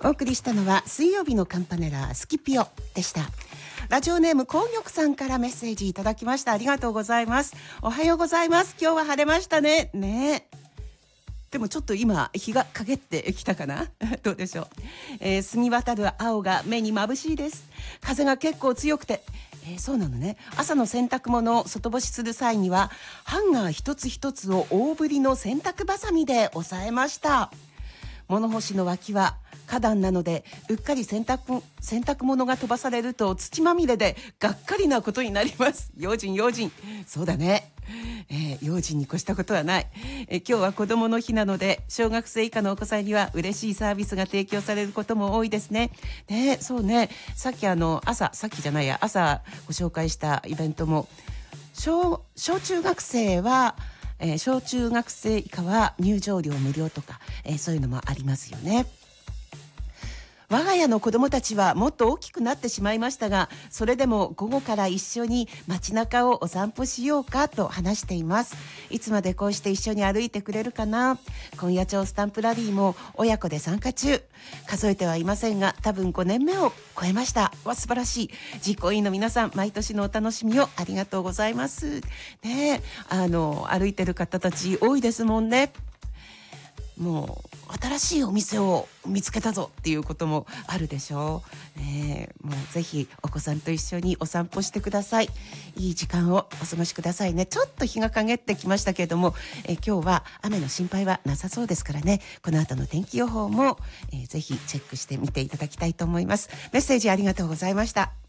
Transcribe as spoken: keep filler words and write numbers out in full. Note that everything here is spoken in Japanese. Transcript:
お送りしたのは水曜日のカンパネラスキピオでした。ラジオネーム紅玉さんからメッセージいただきました。ありがとうございます。おはようございます。今日は晴れましたね。ねえ。でもちょっと今日が陰ってきたかなどうでしょう、えー、澄み渡る青が目に眩しいです。風が結構強くて、えー、そうなのね。朝の洗濯物を外干しする際にはハンガー一つ一つを大ぶりの洗濯バサミで押さえました。物干しの脇は花壇なので、うっかり洗濯洗濯物が飛ばされると土まみれでがっかりなことになります。用心用心。そうだね、えー、用心に越したことはない。えー、今日は子どもの日なので、小学生以下のお子さんには嬉しいサービスが提供されることも多いですね。ね、そうね。さっきあの朝さっきじゃないや朝ご紹介したイベントも、小小中学生はえー、小中学生以下は入場料無料とか、えー、そういうのもありますよね。我が家の子供たちはもっと大きくなってしまいましたが、それでも午後から一緒に街中をお散歩しようかと話しています。いつまでこうして一緒に歩いてくれるかな。今夜町スタンプラリーも親子で参加中。数えてはいませんが、多分ごねんめを超えました。わ、素晴らしい。実行委員の皆さん、毎年のお楽しみをありがとうございます。ね、あの歩いてる方たち多いですもんね。もう新しいお店を見つけたぞっていうこともあるでしょう、ね、もうぜひお子さんと一緒にお散歩してください。いい時間をお過ごしくださいね。ちょっと日が陰ってきましたけれども、え今日は雨の心配はなさそうですからね。この後の天気予報も、えー、ぜひチェックしてみていただきたいと思います。メッセージありがとうございました。